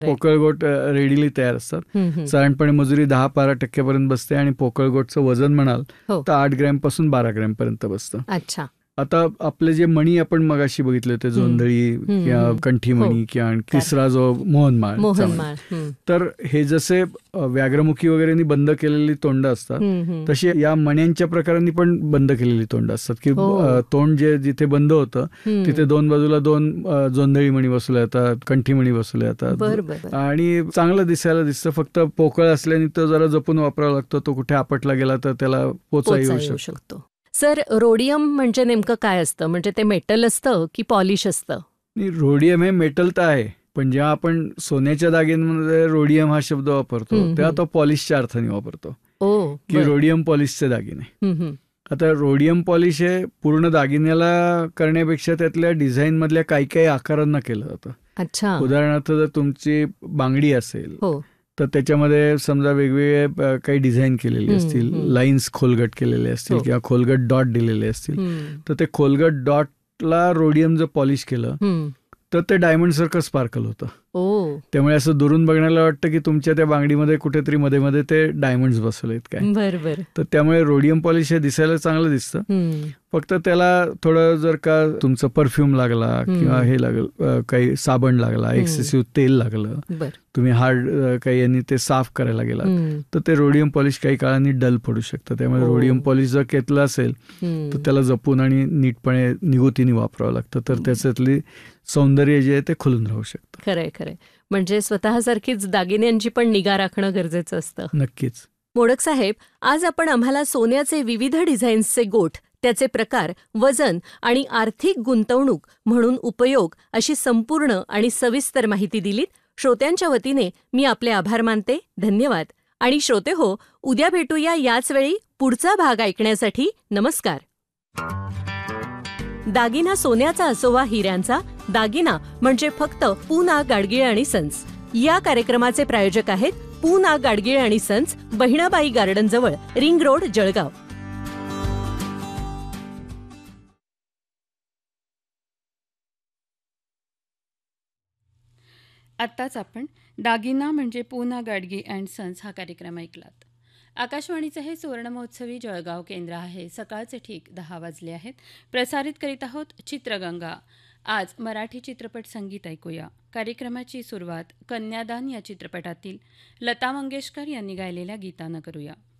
पोकळ गोट रेडीली तयार असतात. साधारणपणे मजुरी 10-12% बसते आणि पोकळ गोटचं वजन म्हणाल तर 8 ग्रॅम पासून 12 ग्रॅम पर्यंत बसतं. अच्छा. आता आपले जे मणी आपण मगाशी बघितले होते, जोंधळी किंवा कंठीमणी किंवा तिसरा जो मोहनमाळ, तर हे जसे व्याघ्रमुखी वगैरे बंद केलेली तोंड असतात तशी या मण्यांच्या प्रकारांनी पण बंद केलेली तोंड असतात की तोंड जे जिथे बंद होतं तिथे 2 बाजूला 2 जोंधळी मणी बसवल्या जातात, कंठीमणी बसवल्या जातात आणि चांगलं दिसायला दिसतं. फक्त पोकळ असल्याने तो जरा जपून वापरावा लागतो. तो कुठे आपटला गेला तर त्याला पोचा येऊ शकतो. सर, रोडियम म्हणजे नेमकं काय असतं? म्हणजे ते मेटल असतं की पॉलिश असतं? रोडियम हे मेटल तर आहे, पण जेव्हा आपण सोन्याच्या दागिन्यांमध्ये रोडियम हा शब्द वापरतो तेव्हा तो पॉलिशच्या अर्थाने वापरतो की रोडियम पॉलिशचे दागिने. आता रोडियम पॉलिश हे पूर्ण दागिन्याला करण्यापेक्षा त्यातल्या डिझाईन मधल्या काही आकारांना केलं जातं. अच्छा. उदाहरणार्थ जर तुमची बांगडी असेल तर त्याच्यामध्ये समजा वेगवेगळे काही डिझाईन केलेली असतील, लाईन्स खोलगट केलेले असतील किंवा खोलगट डॉट दिलेले असतील, तर ते खोलगट डॉटला रोडियम जर पॉलिश केलं तर ते डायमंड सारखं स्पार्कल होतं. त्यामुळे असं दुरून बघण्याला वाटतं की तुमच्या त्या बांगडीमध्ये कुठेतरी मध्ये मध्ये ते डायमंड्स बसवलेत काय. बरोबर. तर त्यामुळे रोडियम पॉलिश हे दिसायला चांगलं दिसतं. फक्त त्याला थोडं जर का तुमचं परफ्यूम लागला किंवा हे लागलं, काही साबण लागला, एक्सेसिव्ह तेल लागलं, तुम्ही हार्ड काही यांनी ते साफ करायला गेला तर ते रोडियम पॉलिश काही काळांनी डल पडू शकतं. त्यामुळे रोडियम पॉलिश जर घेतलं असेल तर त्याला जपून आणि नीटपणे निगुतीने वापरावं लागतं, तर त्याच्यातली सौंदर्य जे आहे ते खुलून राहू शकतं. खरंय. म्हणजे स्वतःसारखीच दागिन्यांची पण निगा राखणं गरजेचं असतं. नक्कीच. मोडक साहेब, आज आपण आम्हाला सोन्याचे विविध डिझाईन्सचे गोठ, त्याचे प्रकार, वजन आणि आर्थिक गुंतवणूक म्हणून उपयोग अशी संपूर्ण आणि सविस्तर माहिती दिलीत. श्रोत्यांच्या वतीने मी आपले आभार मानते. धन्यवाद. आणि श्रोते हो, उद्या भेटूया याच वेळी पुढचा भाग ऐकण्यासाठी. नमस्कार. दागिना सोन्याचा असोवा हिऱ्यांचा, दागिना म्हणजे फक्त पूना गाडगीळ आणि सन्स. या कार्यक्रमाचे प्रायोजक आहेत पूना गाडगीळ आणि सन्स, बहिणाबाई गार्डन जवळ, रिंग रोड, जळगाव. आत्ताच आपण दागिना म्हणजे पूना गाडगी अँड सन्स हा कार्यक्रम ऐकलात. आकाशवाणीचं हे सुवर्णमहोत्सवी जळगाव केंद्र आहे. सकाळचे ठीक 10 वाजले आहेत. प्रसारित करीत आहोत चित्रगंगा. आज मराठी चित्रपट संगीत ऐकूया. कार्यक्रमाची सुरुवात कन्यादान या चित्रपटातील लता मंगेशकर यांनी गायलेल्या गीतानं करूया.